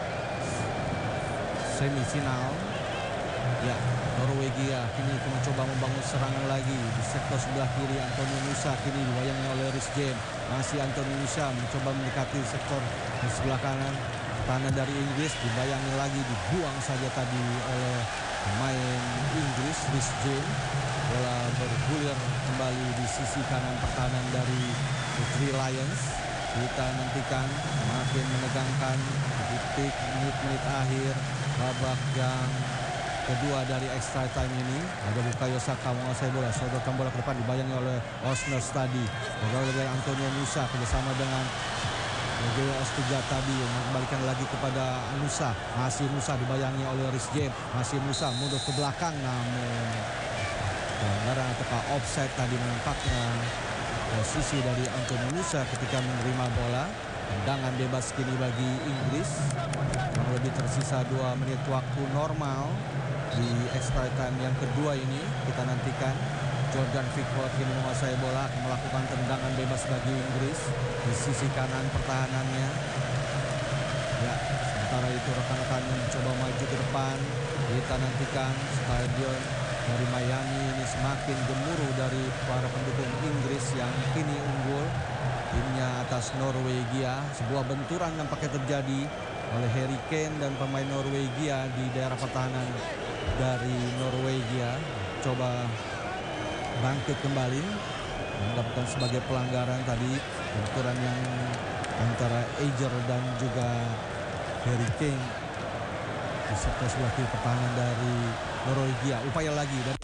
semifinal. Ya, Norwegia kini mencoba membangun serangan lagi di sektor sebelah kiri. Antonio Nusa kini dibayangi oleh Reece James. Masih Antonio Nusa mencoba mendekati sektor di sebelah kanan. Pertahanan dari Inggris dibayangi lagi, dibuang saja tadi oleh pemain Inggris, Reece James. Bola bergulir kembali di sisi kanan pertahanan dari The Three Lions. Kita nantikan makin menegangkan detik menit-menit akhir babak yang kedua dari extra time ini. Ada Bukayo Saka menguasai bola, sodorkan bola ke depan, dibayangi oleh Osner tadi. Oleh Antonio Nusa kerjasama dengan Geo Ostiga tadi, mengembalikan lagi kepada Nusa. Masih Nusa dibayangi oleh Reece James. Masih Nusa mundur ke belakang, namun pelanggaran atau offside tadi menampaknya posisi dari Antonio Nusa ketika menerima bola. Tendangan bebas kini bagi Inggris. Kurang lebih tersisa 2 menit waktu normal di extra time yang kedua ini. Kita nantikan Jordan Pickford kini menguasai bola, akan melakukan tendangan bebas bagi Inggris di sisi kanan pertahanannya. Ya, sementara itu rekan-rekannya mencoba maju ke depan. Kita nantikan stadion dari Miami ini semakin gemuruh dari para pendukung Inggris yang kini unggul timnya atas Norwegia. Sebuah benturan nampaknya terjadi oleh Harry Kane dan pemain Norwegia di daerah pertahanan dari Norwegia. Coba bangkit kembali, mendapatkan sebagai pelanggaran tadi, benturan yang antara Ager dan juga Harry Kane di sektor sebelah kiri pertahanan dari Norwegia. Upaya lagi dari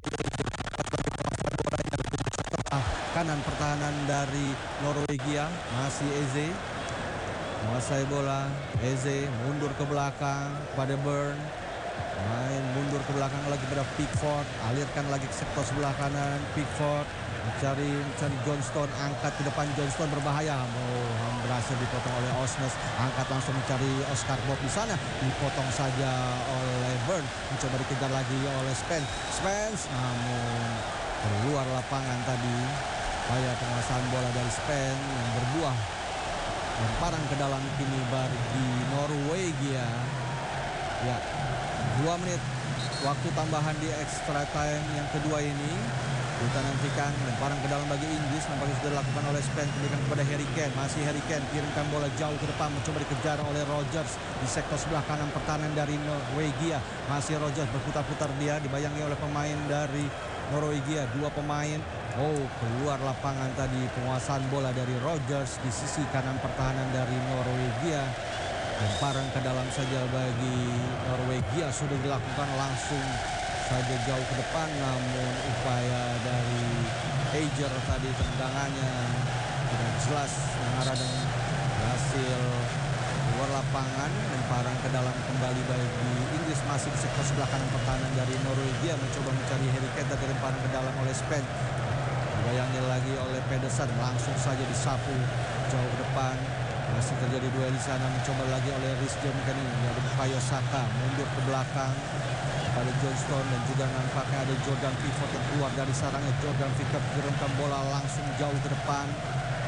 kanan pertahanan dari Norwegia. Masih Eze menguasai bola. Eze mundur ke belakang pada Burn, main mundur ke belakang lagi pada Pickford, alirkan lagi ke sektor sebelah kanan. Pickford mencari Johnston, angkat ke depan. Johnston berbahaya, berhasil dipotong oleh Osnes. Angkat langsung mencari Oscar Bob di sana, dipotong saja oleh Burn. Mencoba dikejar lagi oleh Spence, namun keluar lapangan tadi. Upaya penguasaan bola dari Spence yang berbuah lemparan ke dalam kini bagi Norwegia. Ya, 2 menit waktu tambahan di extra time yang kedua ini. Kita nantikan lemparan ke dalam bagi Inggris, nampaknya sudah dilakukan oleh Spence, diberikan kepada Harry Kane. Masih Harry Kane kirimkan bola jauh ke depan, mencoba dikejar oleh Rodgers di sektor sebelah kanan pertahanan dari Norwegia. Masih Rodgers berputar-putar, dia dibayangi oleh pemain dari Norwegia, 2 pemain. Keluar lapangan tadi penguasaan bola dari Rodgers di sisi kanan pertahanan dari Norwegia. Lemparan ke dalam saja bagi Norwegia sudah dilakukan langsung saja jauh ke depan, namun upaya dari Ager tadi tendangannya tidak jelas mengarah dan berhasil keluar lapangan. Lemparan ke dalam kembali bagi Inggris, masih di sektor sebelah kanan pertahanan dari Norwegia, mencoba mencari Harry Kane, tapi lemparan ke dalam oleh Spence, dibayangi lagi oleh Pedersen, langsung saja disapu jauh ke depan. Masih terjadi duel di sana, mencoba lagi oleh Reece James kini. Ada Bukayo Saka mundur ke belakang pada Johnston, dan juga nampaknya ada Jordan Pickford yang keluar dari sarangnya. Jordan Pickford kirimkan bola langsung jauh ke depan,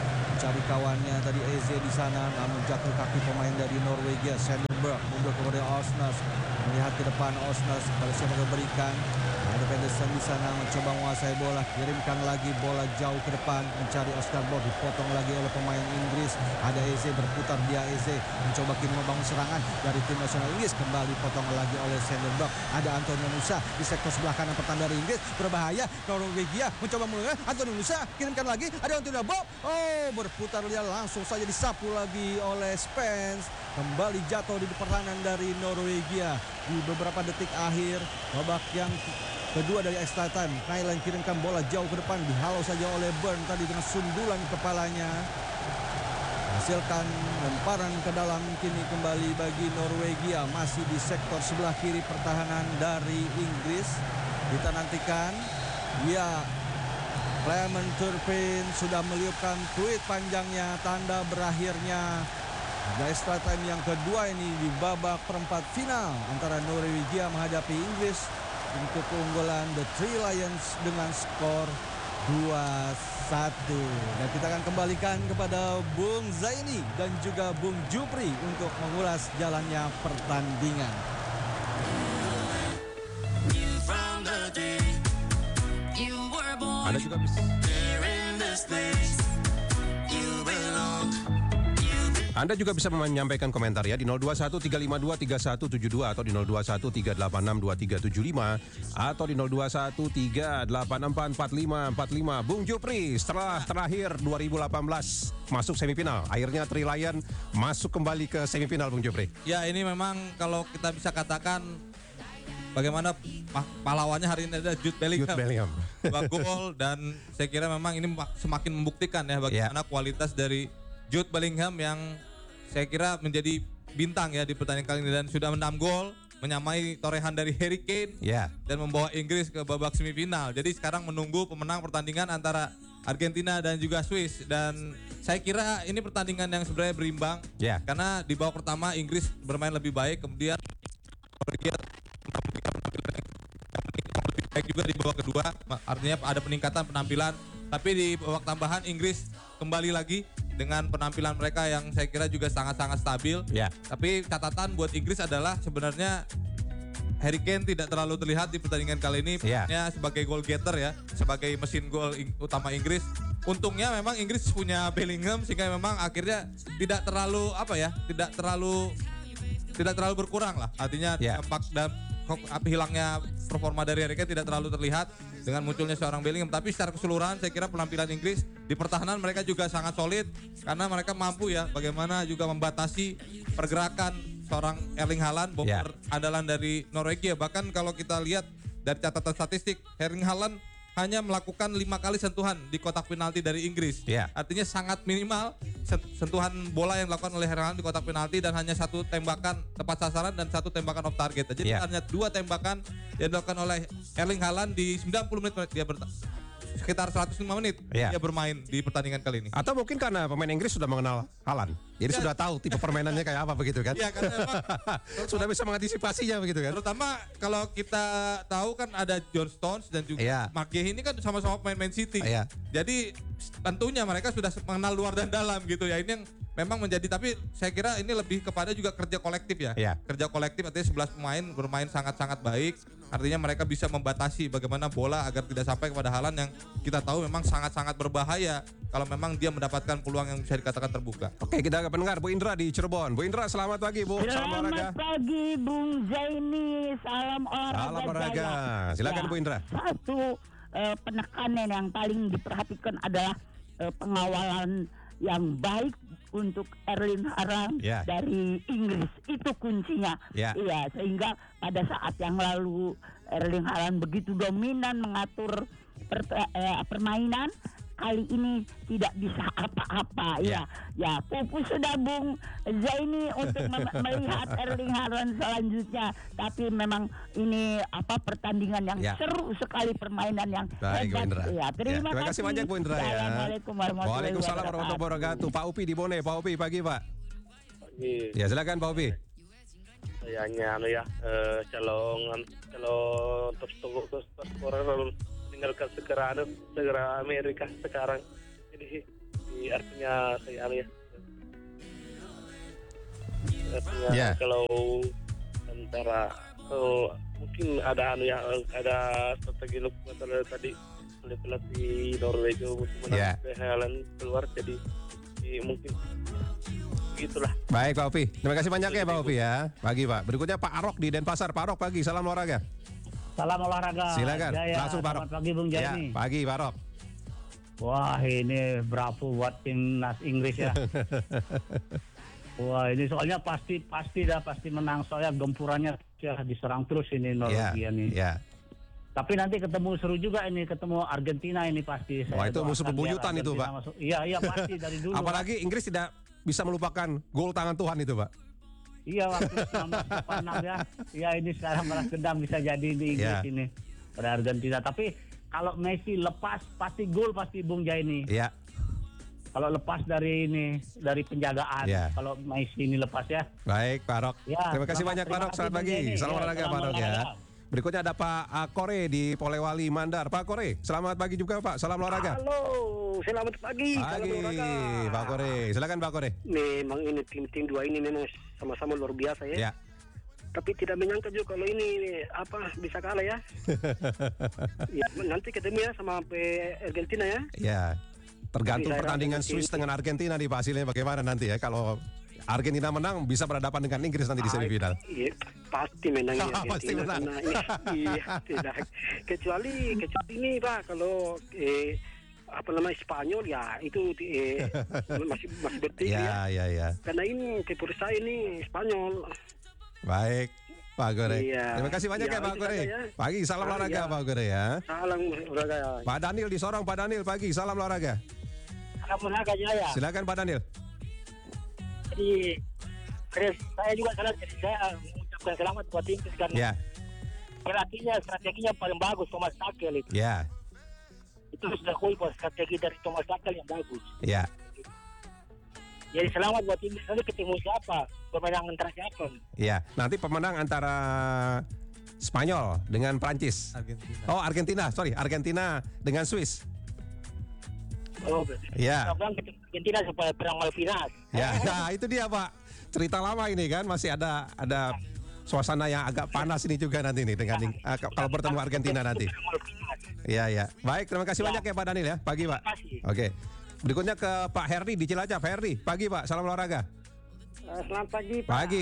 Cari kawannya tadi Eze di sana, namun jatuh kaki pemain dari Norwegia. Sanderberg mundur kepada Osnes, melihat ke depan Osnes, kalau siapa yang berikan. Ada Pedersen di sana mencoba menguasai bola, kirimkan lagi bola jauh ke depan, mencari Oscar Bob, dipotong lagi oleh pemain Inggris. Ada Eze berputar, dia Eze mencoba kini membangun serangan dari tim nasional Inggris, kembali potong lagi oleh Sanderberg. Ada Antonio Nusa di sektor sebelah kanan pertahanan dari Inggris, berbahaya. Norwegia mencoba mulai, Antonio Nusa kirimkan lagi, ada Antonio Bob. Oh, berputar dia langsung saja disapu lagi oleh Spence. Kembali jatuh di pertahanan dari Norwegia di beberapa detik akhir babak yang kedua dari extra time. Nyland kirimkan bola jauh ke depan, dihalau saja oleh Burn tadi dengan sundulan kepalanya. Hasilkan lemparan ke dalam kini kembali bagi Norwegia, masih di sektor sebelah kiri pertahanan dari Inggris. Kita nantikan. Ya, Clement Turpin sudah meliupkan tweet panjangnya tanda berakhirnya extra time yang kedua ini di babak perempat final antara Norwegia menghadapi Inggris untuk keunggulan The Three Lions dengan skor 2-1. Dan kita akan kembalikan kepada Bung Zaini dan juga Bung Jupri untuk mengulas jalannya pertandingan. Anda juga bisa Anda juga bisa menyampaikan komentar ya di 0213523172 atau di 0213862375 atau di 0213844545. Bung Jupri, setelah terakhir 2018 masuk semifinal, akhirnya Three Lion masuk kembali ke semifinal, Bung Jupri. Ya, ini memang kalau kita bisa katakan bagaimana pahlawannya hari ini ada Jude Bellingham. 2 gol, dan saya kira memang ini semakin membuktikan ya bagaimana kualitas dari Jude Bellingham yang saya kira menjadi bintang ya di pertandingan kali ini, dan sudah 6 gol, menyamai torehan dari Harry Kane dan membawa Inggris ke babak semifinal. Jadi sekarang menunggu pemenang pertandingan antara Argentina dan juga Swiss, dan saya kira ini pertandingan yang sebenarnya berimbang karena di babak pertama Inggris bermain lebih baik, kemudian Norwegia lebih baik juga di babak kedua, artinya ada peningkatan penampilan. Tapi di babak tambahan Inggris kembali lagi dengan penampilan mereka yang saya kira juga sangat-sangat stabil. Tapi catatan buat Inggris adalah sebenarnya Harry Kane tidak terlalu terlihat di pertandingan kali ini. Hanya sebagai goal getter ya, sebagai mesin gol utama Inggris. Untungnya memang Inggris punya Bellingham sehingga memang akhirnya tidak terlalu berkurang lah. Artinya dampak dan hilangnya performa dari Harry Kane tidak terlalu terlihat dengan munculnya seorang Bellingham. Tapi secara keseluruhan saya kira penampilan Inggris di pertahanan mereka juga sangat solid karena mereka mampu ya bagaimana juga membatasi pergerakan seorang Erling Haaland, bomber andalan dari Norwegia. Bahkan kalau kita lihat dari catatan statistik, Erling Haaland hanya melakukan 5 kali sentuhan di kotak penalti dari Inggris. Artinya sangat minimal sentuhan bola yang dilakukan oleh Erling Haaland di kotak penalti, dan hanya 1 tembakan tepat sasaran dan 1 tembakan off target. Jadi hanya 2 tembakan yang dilakukan oleh Erling Haaland di 90 menit dia sekitar 105 menit dia bermain di pertandingan kali ini. Atau mungkin karena pemain Inggris sudah mengenal Haaland, jadi sudah tahu tipe permainannya kayak apa begitu kan? Iya, karena memang sudah bisa mengantisipasinya begitu kan? Terutama kalau kita tahu kan ada John Stones dan juga Mark Guehi ini kan sama-sama pemain Man City. Jadi tentunya mereka sudah mengenal luar dan dalam gitu ya. Ini yang memang menjadi, tapi saya kira ini lebih kepada juga kerja kolektif ya. Kerja kolektif, artinya 11 pemain bermain sangat-sangat baik. Artinya mereka bisa membatasi bagaimana bola agar tidak sampai kepada Haaland yang kita tahu memang sangat-sangat berbahaya kalau memang dia mendapatkan peluang yang bisa dikatakan terbuka. Oke, kita ke pendengar Bu Indra di Cirebon. Bu Indra, selamat pagi Bu. Selamat pagi Bung Zaini. Salam olahraga. Silakan Bu Indra. Satu penekanan yang paling diperhatikan adalah pengawalan yang baik untuk Erling Haaland dari Inggris. Itu kuncinya. Sehingga pada saat yang lalu Erling Haaland begitu dominan mengatur permainan, kali ini tidak bisa apa-apa. Pupus sudah Bung Zaini untuk melihat Erling Haaland selanjutnya. Tapi memang ini pertandingan yang seru sekali, permainan yang hebat. Terima kasih banyak Bu Indra ya. Assalamualaikum warahmatullahi wabarakatuh. Pak Upi di Bone. Pak Upi, pagi Pak. Ya silakan Pak Upi. Kayaknya calon top scorer meninggalkan segera Amerika sekarang. Jadi artinya saya ya. Artinya Ya. kalau antara mungkin ada ada strategi tadi oleh pelatih Norwegia untuk Ya. menang Haaland keluar, jadi mungkin gitulah. Baik Pak Opi, terima kasih banyak ya Pak Opi ya. Pagi Pak. Berikutnya Pak Arok di Denpasar. Pak Arok pagi, salam olahraga. Salam olahraga. Silakan, Jaya. langsung Pak Arok. Selamat pagi Bung Ya, Jaini. pagi Pak Arok. Wah ini bravo buat timnas Inggris ya. Wah ini soalnya pasti menang, soalnya gempurannya ya diserang terus ini Norwegia nih. Ya. Tapi nanti ketemu seru juga ini, ketemu Argentina ini pasti. Wah, itu doakan musuh biar bebuyutan itu, Argentina Pak. masuk. Iya pasti dari dulu. Apalagi Inggris tidak bisa melupakan gol tangan Tuhan itu Pak. Iya waktu 1986 ya. Iya ini sekarang balas dendam bisa jadi di Inggris ini pada Argentina. Tapi kalau Messi lepas pasti gol pasti Bung Jaini. Iya. Kalau lepas dari penjagaan, kalau Messi ini lepas ya. Baik Pak Arok. Ya, terima kasih banyak Pak Arok. Selamat pagi. Salam olahraga Pak Arok ya. Berikutnya ada Pak Kore di Polewali Mandar. Pak Kore, selamat pagi juga Pak. Salam olahraga. Halo, selamat pagi. Salam olahraga. Pak Kore, silakan Pak Kore. Memang ini tim dua ini memang sama-sama luar biasa ya. Tapi tidak menyangka juga kalau ini bisa kalah ya. Ya nanti ketemu ya sama Argentina ya. Ya. Tergantung Tapi saya pertandingan rasa Swiss dengan Argentina nih Pak, hasilnya bagaimana nanti ya. Kalau Argentina menang bisa berhadapan dengan Inggris nanti di semifinal. Iya, pasti menang ya. Pasti menang. Iya, tidak. Kecuali ini Pak, kalau Spanyol ya itu masih bertiga ya. Karena ini tipe saya ini Spanyol. Baik. Pak Gore. Iya. Terima kasih banyak ya Pak Gore. Pagi, salam olahraga Pak Gore ya. Salam olahraga. Pak Daniel di Sorong, Pak Daniel pagi, salam olahraga. Salam olahraga Jaya. Silakan Pak Daniel. Jadi saya juga saya mengucapkan selamat buat Inggris karena strateginya paling bagus Thomas Tuchel itu. Ya. Itu sudah bahwa strategi dari Thomas Tuchel yang bagus. Ya. Jadi selamat buat Inggris. Nanti ketemu siapa? Pemenang antara siapa? Ya, nanti pemenang antara Spanyol dengan Prancis. Argentina. Argentina dengan Swiss. Ya. Argentina supaya perang Malvinas. Ya, nah itu dia Pak. Cerita lama ini kan masih ada suasana yang agak panas ini juga nanti nih dengan kalau bertemu Argentina nanti. Iya. Baik, terima kasih banyak ya Pak Daniel ya. Pagi Pak. Oke. Berikutnya ke Pak Herdi di Cilacap. Pak Herdi, pagi Pak. Salam olahraga. Selamat pagi Pak. Pagi.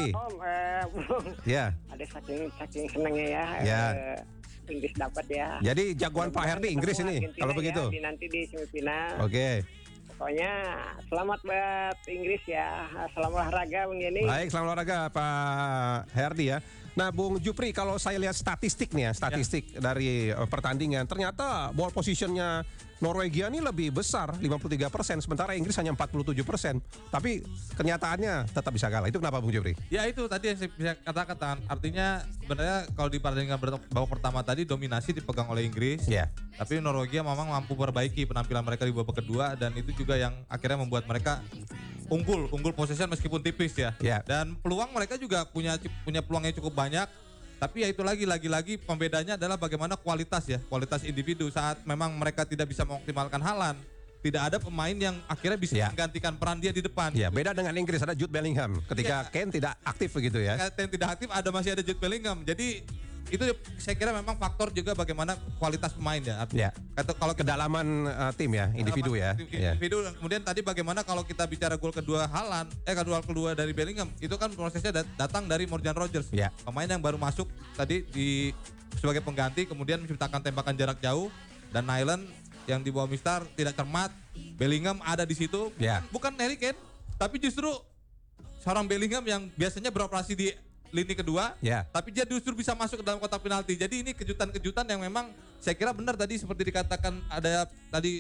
Ya. Ada saking senangnya ya. Inggris dapat ya. Jadi jagoan Pak Herdi Inggris ini kalau begitu. Nanti di semifinal. Oke. Pokoknya selamat buat Inggris ya. Salam olahraga Bung Yeni. Baik, salam olahraga Pak Herdi ya. Nah, Bung Jupri, kalau saya lihat statistik nih ya, dari pertandingan, ternyata ball positionnya Norwegia ini lebih besar, 53%, sementara Inggris hanya 47%. Tapi kenyataannya tetap bisa kalah. Itu kenapa Bung Jupri? Ya itu tadi yang saya bisa katakan. Artinya sebenarnya kalau di pertandingan babak pertama tadi dominasi dipegang oleh Inggris. Ya. Tapi Norwegia memang mampu perbaiki penampilan mereka di babak kedua dan itu juga yang akhirnya membuat mereka unggul possession meskipun tipis ya. Dan peluang mereka juga punya peluang yang cukup banyak. Tapi ya itu lagi-lagi pembedanya adalah bagaimana kualitas individu saat memang mereka tidak bisa mengoptimalkan Haaland. Tidak ada pemain yang akhirnya bisa menggantikan peran dia di depan. Ya, beda dengan Inggris ada Jude Bellingham. Ketika Kane tidak aktif begitu ya. Ketika Kane tidak aktif masih ada Jude Bellingham. Jadi itu saya kira memang faktor juga bagaimana kualitas pemain ya. Kalau kedalaman tim ya, individu ya. Individu. Kemudian tadi bagaimana kalau kita bicara gol kedua Haaland, gol kedua dari Bellingham, itu kan prosesnya datang dari Morgan Rogers. Pemain yang baru masuk tadi sebagai pengganti, kemudian menciptakan tembakan jarak jauh, dan Nyland yang di bawah Mistar tidak cermat. Bellingham ada di situ, bukan Harry Kane, tapi justru seorang Bellingham yang biasanya beroperasi di lini kedua, tapi dia justru bisa masuk ke dalam kotak penalti. Jadi ini kejutan-kejutan yang memang saya kira benar tadi seperti dikatakan ada tadi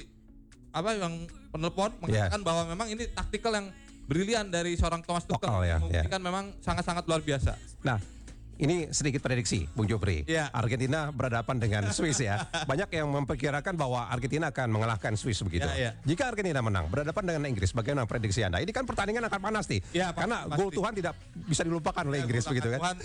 yang penelpon mengatakan bahwa memang ini taktikal yang brilian dari seorang Thomas Tuchel yang membuktikan memang sangat-sangat luar biasa. Nah, ini sedikit prediksi Bung Jopri. Argentina berhadapan dengan Swiss ya. Banyak yang memperkirakan bahwa Argentina akan mengalahkan Swiss begitu. Jika Argentina menang berhadapan dengan Inggris, bagaimana prediksi Anda? Ini kan pertandingan akan panas nih. Karena gol Tuhan tidak bisa dilupakan oleh Inggris begitu kan.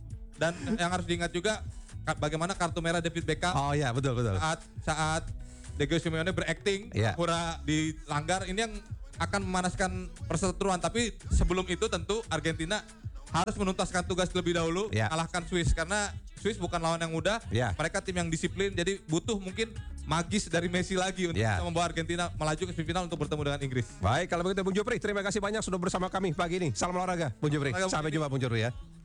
Dan yang harus diingat juga bagaimana kartu merah David Beckham. Oh iya, betul. Saat Diego Simeone berakting pura dilanggar, ini yang akan memanaskan perseteruan. Tapi sebelum itu tentu Argentina harus menuntaskan tugas terlebih dahulu, kalahkan Swiss, karena Swiss bukan lawan yang mudah. Mereka tim yang disiplin, jadi butuh mungkin magis dari Messi lagi untuk bisa membawa Argentina melaju ke semifinal untuk bertemu dengan Inggris. Baik, kalau begitu Bung Jupri, terima kasih banyak sudah bersama kami pagi ini. Salam olahraga Bung Jupri. Sampai jumpa Bung Jupri ya.